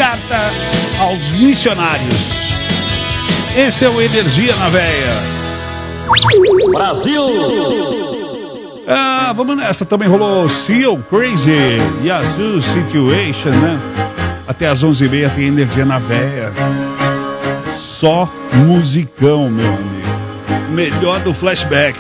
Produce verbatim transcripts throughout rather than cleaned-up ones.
carta aos missionários. Esse é o Energia na Veia. Brasil! Ah, vamos nessa. Também rolou Seal Crazy, Yazoo Situation, né? Até às onze e meia tem Energia na Veia. Só musicão, meu amigo. Melhor do flashback.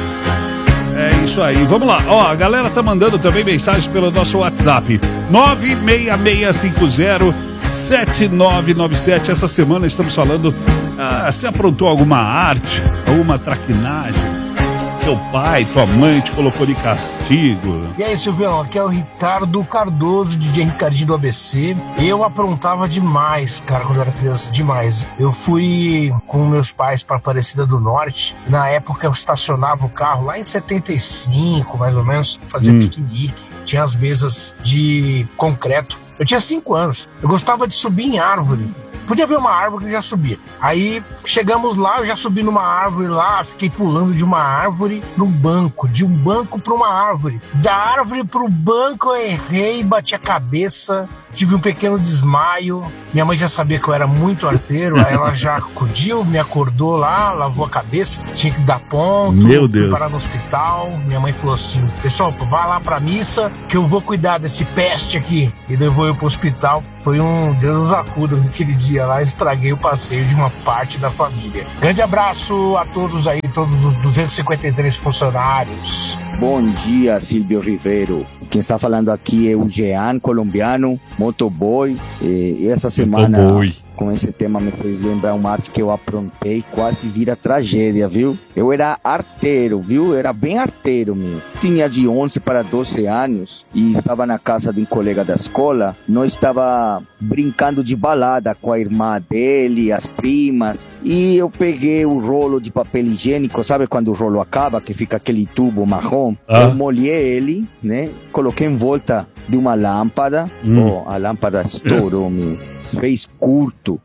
É isso aí. Vamos lá. Ó, a galera tá mandando também mensagens pelo nosso WhatsApp. nove seis seis cinco zero sete nove nove sete. Essa semana estamos falando... Ah, você aprontou alguma arte? Alguma traquinagem? Teu pai, tua mãe te colocou de castigo? E aí, Silvião, aqui é o Ricardo Cardoso, D J Ricardinho do A B C. Eu aprontava demais, cara, quando eu era criança, demais. Eu fui com meus pais para Aparecida do Norte. Na época eu estacionava o carro lá em setenta e cinco, mais ou menos, fazia hum. piquenique. Tinha as mesas de concreto. Eu tinha cinco anos. Eu gostava de subir em árvore. Podia ver uma árvore que eu já subia. Aí chegamos lá, eu já subi numa árvore lá, fiquei pulando de uma árvore pro banco, de um banco para uma árvore. Da árvore pro banco eu errei, bati a cabeça, tive um pequeno desmaio. Minha mãe já sabia que eu era muito arteiro, aí ela já acudiu, me acordou lá, lavou a cabeça, tinha que dar ponto. Meu Deus. Fui parar no hospital. Minha mãe falou assim: pessoal, vá lá pra missa que eu vou cuidar desse peste aqui. E levou eu pro hospital. Foi um Deus nos acuda naquele dia lá, estraguei o passeio de uma parte da família. Grande abraço a todos aí, todos os duzentos e cinquenta e três funcionários. Bom dia, Silvio Ribeiro. Quem está falando aqui é o Jean, colombiano, motoboy. E essa semana, motoboy, com esse tema, me fez lembrar uma arte que eu aprontei, quase vira tragédia, viu? Eu era arteiro, viu? Era bem arteiro, meu. Tinha de onze para doze anos e estava na casa de um colega da escola. Nós estava brincando de balada com a irmã dele, as primas. E eu peguei o rolo de papel higiênico, sabe quando o rolo acaba, que fica aquele tubo marrom? Ah. Eu molhei ele, né? Coloquei em volta de uma lâmpada. Hum. Oh, a lâmpada estourou, meu. Fez curto.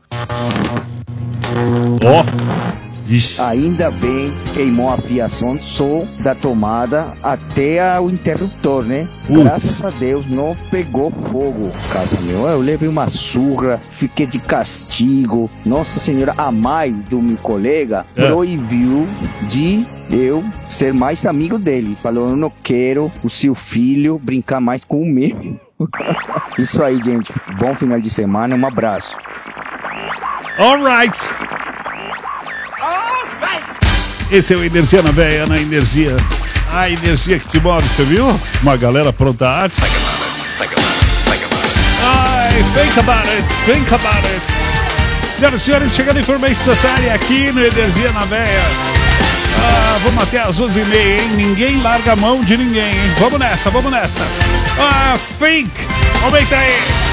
Ó. Oh. Ainda bem queimou a fiação só da tomada até o interruptor, né? Ups. Graças a Deus não pegou fogo, casa meu. Eu levei uma surra, fiquei de castigo. Nossa Senhora, a mãe do meu colega é. proibiu de eu ser mais amigo dele. Falou: eu não quero o seu filho brincar mais com o meu. Isso aí, gente. Bom final de semana, um abraço. All right. Esse é o Energia na Veia, na Energia. A energia que te move, você viu? Uma galera pronta a arte. Ai, think about it, think about it. Senhoras e senhores, chegando a informação necessária aqui no Energia na Veia. Ah, vamos até às onze e meia, hein? Ninguém larga a mão de ninguém, hein? Vamos nessa, vamos nessa. Ah, think. Aumenta aí.